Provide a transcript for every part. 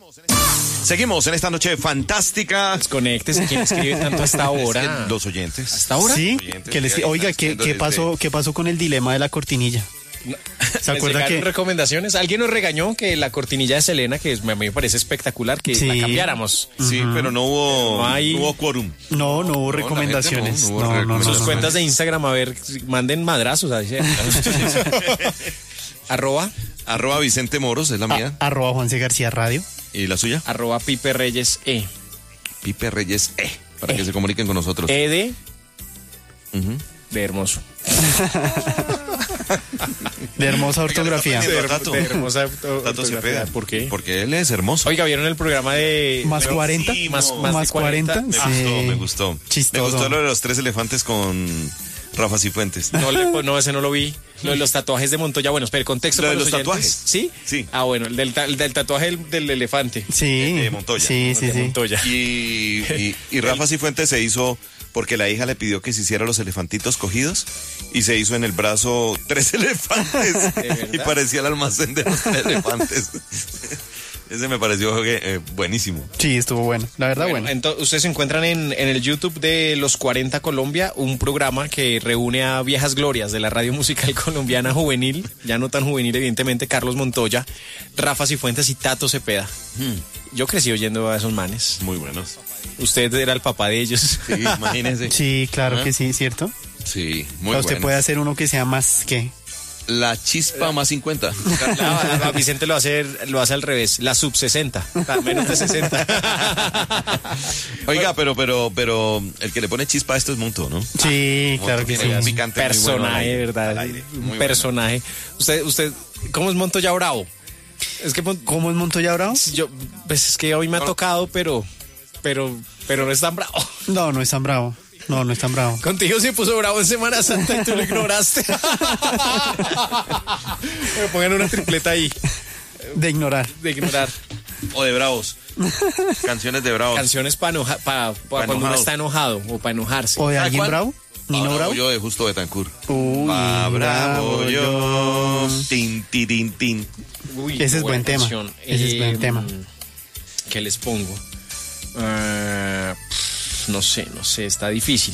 Seguimos en esta noche fantástica. Conéctese, ¿quién escribe tanto hasta ahora? Los oyentes. ¿Hasta ahora? Sí, Oyentes, oiga, ¿qué pasó con el dilema de la cortinilla? ¿Se acuerda que recomendaciones? Alguien nos regañó que la cortinilla de Selena, que a mí me parece espectacular, que la cambiáramos. Sí, pero no hubo quórum. No hubo recomendaciones. No. Sus cuentas de Instagram, a ver, manden madrazos. Arroba Vicente Moros, es la mía. Arroba Juanse García Radio. ¿Y la suya? Arroba Pipe Reyes E. Pipe Reyes E. Para que se comuniquen con nosotros. De hermoso. De hermosa ortografía. De hermosa ortografía. ¿Por qué? Porque él es hermoso. Oiga, ¿vieron el programa de ¿Más 40? Sí, ¿Más 40? Me gustó. Chistoso. Me gustó lo de los 3 elefantes con Rafa Cifuentes. No, ese no lo vi. Lo de los tatuajes de Montoya. Bueno, espera, contexto ¿Lo de para los oyentes. tatuajes? ¿Sí? Sí. Ah, bueno, el del tatuaje del elefante. Sí. De Montoya. Sí. Montoya. Y Rafa Cifuentes se hizo porque la hija le pidió que se hiciera los elefantitos cogidos y se hizo en el brazo 3 elefantes y parecía el almacén de los elefantes. Ese me pareció buenísimo. Sí, estuvo bueno. La verdad, bueno. Entonces, ustedes se encuentran en el YouTube de Los 40 Colombia, un programa que reúne a viejas glorias de la radio musical colombiana juvenil, ya no tan juvenil, evidentemente, Carlos Montoya, Rafa Cifuentes y Tato Cepeda. Yo crecí oyendo a esos manes. Muy buenos. Usted era el papá de ellos. Sí, imagínense. Sí, claro que sí, ¿cierto? Sí, muy Usted buenos. puede hacer uno que sea más que... La chispa más 50. A Vicente lo hace al revés, la sub 60, menos de 60. Oiga, pero el que le pone chispa a esto es Monto, ¿no? Sí, claro que sí. Tiene un picante muy bueno al Personaje, aire, ¿verdad? al aire. Muy Un bueno. personaje. Usted, ¿cómo es Montoya Bravo? Es que ¿Cómo es Montoya Bravo? pues es que hoy me ha tocado, pero no es tan bravo. No es tan bravo. No es tan bravo. Contigo se puso bravo en Semana Santa y tú lo ignoraste. Me pongan una tripleta ahí. De ignorar. De ignorar. O de bravos. Canciones de bravos. Canciones para cuando uno enojados. está enojado o para enojarse. ¿O de ¿Sabe alguien cuál? bravo? ¿Nino Bravo? Yo de Justo Betancourt. Uy, Bravo yo. Tin, tin, tin, tin. Uy, Ese es buena buen tema. canción. Ese es buen tema. ¿Qué les pongo? No sé, está difícil.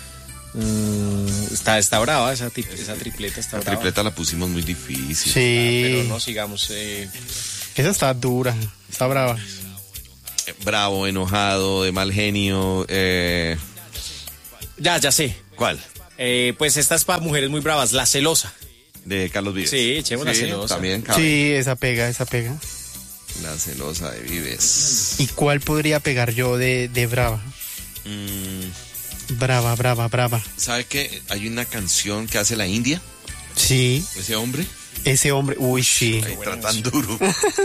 Está brava esa tripleta, está La brava. tripleta la pusimos muy difícil. Sí. Pero no sigamos. Esa está dura. Está brava. Bravo, enojado, de mal genio. Ya sé. ¿Cuál? Pues esta es para mujeres muy bravas, La Celosa. De Carlos Vives. Sí, echemos La Celosa. También cabe. Sí, esa pega. La Celosa de Vives. ¿Y cuál podría pegar yo de brava? Brava. ¿Sabe qué? Hay una canción que hace la India, Sí, ese hombre. ese hombre. Uy, sí. Ahí tratan duro.